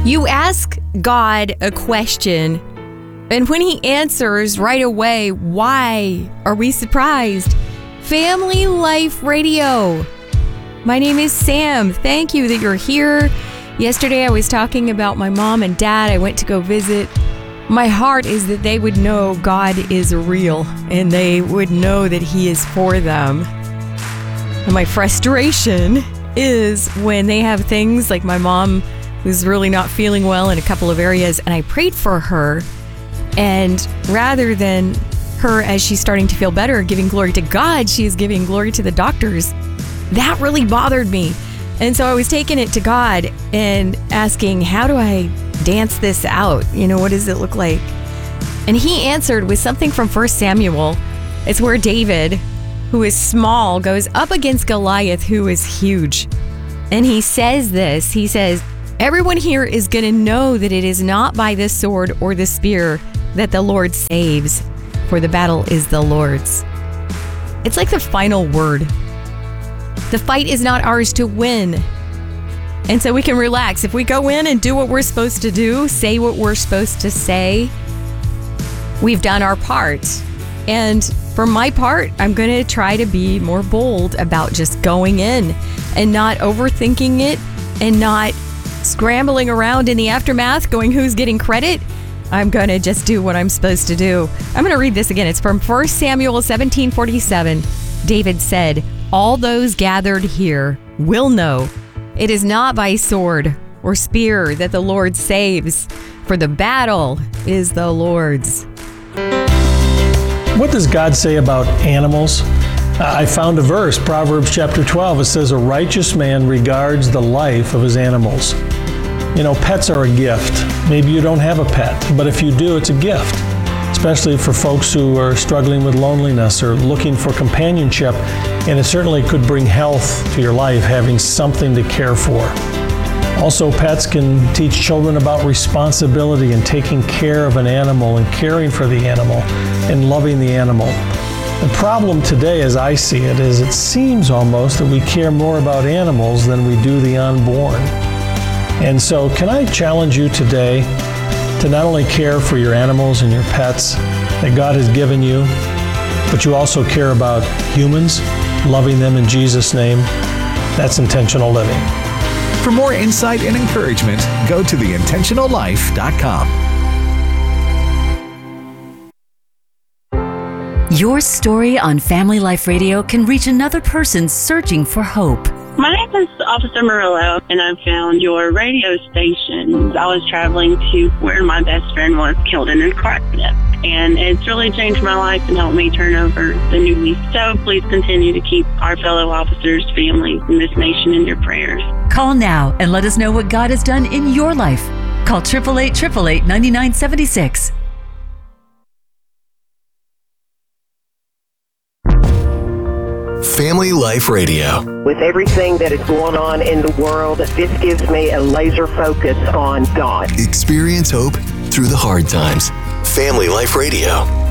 You ask God a question, and when He answers right away, why are we surprised? Family Life Radio. My name is Sam. Thank you that you're here. Yesterday I was talking about my mom and dad. I went to go visit. My heart is that they would know God is real and they would know that He is for them. And my frustration is when they have things like my mom who's really not feeling well in a couple of areas, and I prayed for her, and rather than her, as she's starting to feel better, giving glory to God, she is giving glory to the doctors. That really bothered me. And so I was taking it to God and asking, how do I dance this out? What does it look like? And He answered with something from 1 Samuel. It's where David, who is small, goes up against Goliath, who is huge. And he says this, he says, everyone here is going to know that it is not by the sword or the spear that the Lord saves, for the battle is the Lord's. It's like the final word. The fight is not ours to win. And so we can relax. If we go in and do what we're supposed to do, say what we're supposed to say, we've done our part. And for my part, I'm going to try to be more bold about just going in and not overthinking it and not scrambling around in the aftermath going, who's getting credit? I'm going to just do what I'm supposed to do. I'm going to read this again. It's from 1 Samuel 17:47. David said, all those gathered here will know it is not by sword or spear that the Lord saves, for the battle is the Lord's. What does God say about animals? I found a verse, Proverbs chapter 12. It says, a righteous man regards the life of his animals. Pets are a gift. Maybe you don't have a pet, but if you do, it's a gift, especially for folks who are struggling with loneliness or looking for companionship. And it certainly could bring health to your life, having something to care for. Also, pets can teach children about responsibility and taking care of an animal and caring for the animal and loving the animal. The problem today, as I see it, is it seems almost that we care more about animals than we do the unborn. And so can I challenge you today to not only care for your animals and your pets that God has given you, but you also care about humans, loving them in Jesus' name? That's intentional living. For more insight and encouragement, go to theintentionallife.com. Your story on Family Life Radio can reach another person searching for hope. My name is Officer Murillo, and I found your radio station. I was traveling to where my best friend was killed in a car accident, and it's really changed my life and helped me turn over the new leaf. So please continue to keep our fellow officers, families, and this nation in your prayers. Call now and let us know what God has done in your life. Call 888-888-9976. Family Life Radio. With everything that is going on in the world, this gives me a laser focus on God. Experience hope through the hard times. Family Life Radio.